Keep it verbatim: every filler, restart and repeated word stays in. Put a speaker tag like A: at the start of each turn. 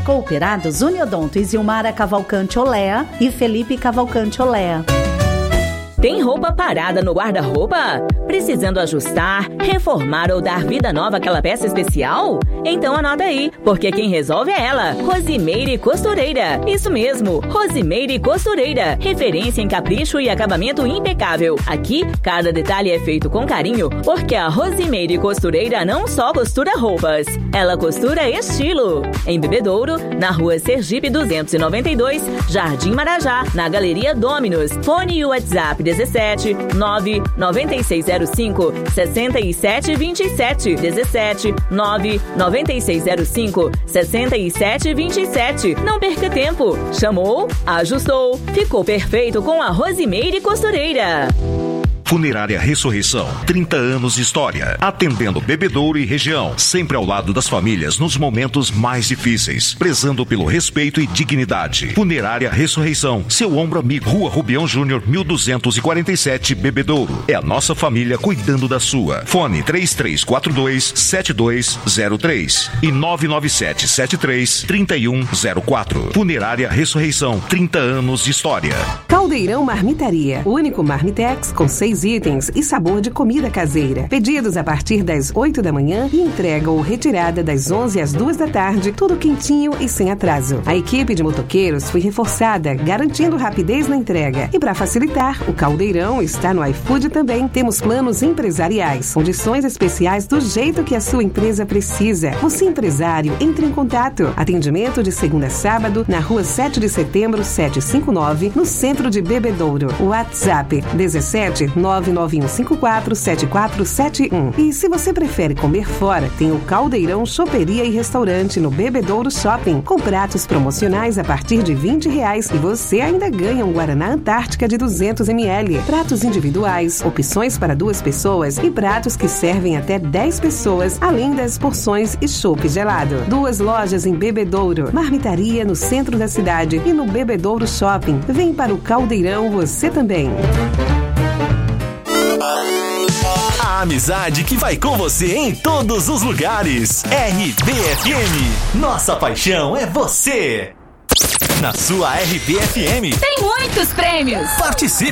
A: Cooperados Uniodonto e Zilmara Cavalcante Olea e Felipe Cavalcante Olea.
B: Tem roupa parada no guarda-roupa? Precisando ajustar, reformar ou dar vida nova àquela peça especial? Então anota aí, porque quem resolve é ela, Rosimeire Costureira. Isso mesmo, Rosimeire Costureira. Referência em capricho e acabamento impecável. Aqui, cada detalhe é feito com carinho, porque a Rosimeire Costureira não só costura roupas, ela costura estilo. Em Bebedouro, na rua Sergipe duzentos e noventa e dois, Jardim Marajá, na Galeria Dominus. Fone e WhatsApp dezessete nove nove seis zero cinco seis sete dois sete dezessete nove nove seis zero cinco seis sete dois sete. Não perca tempo. Chamou, ajustou, ficou perfeito com a Rosimeire Costureira.
C: Funerária Ressurreição, trinta anos de história, atendendo Bebedouro e região, sempre ao lado das famílias nos momentos mais difíceis, prezando pelo respeito e dignidade. Funerária Ressurreição, seu ombro amigo, Rua Rubião Júnior, mil duzentos e quarenta e sete, Bebedouro. É a nossa família cuidando da sua. Fone três três quatro dois sete dois zero três e nove nove sete sete três três um zero quatro. Funerária Ressurreição, trinta anos de história.
D: Caldeirão Marmitaria, o único marmitex com seis itens e sabor de comida caseira. Pedidos a partir das oito da manhã e entrega ou retirada das onze às duas da tarde, tudo quentinho e sem atraso. A equipe de motoqueiros foi reforçada, garantindo rapidez na entrega. E para facilitar, o Caldeirão está no iFood também. Temos planos empresariais, condições especiais do jeito que a sua empresa precisa. Você empresário, entre em contato. Atendimento de segunda a sábado na rua sete de setembro, setecentos e cinquenta e nove, no centro de Bebedouro. WhatsApp dezessete nove nove um cinco quatro sete quatro sete um. E se você prefere comer fora, tem o Caldeirão Choperia e Restaurante no Bebedouro Shopping, com pratos promocionais a partir de vinte reais e você ainda ganha um Guaraná Antártica de duzentos mililitros. Pratos individuais, opções para duas pessoas e pratos que servem até dez pessoas, além das porções e chopp gelado. Duas lojas em Bebedouro, marmitaria no centro da cidade e no Bebedouro Shopping. Vem para o Caldeirão você também.
E: A amizade que vai com você em todos os lugares. R B F M. Nossa paixão é você. Na sua R B F M.
B: Tem muitos prêmios.
E: Participe.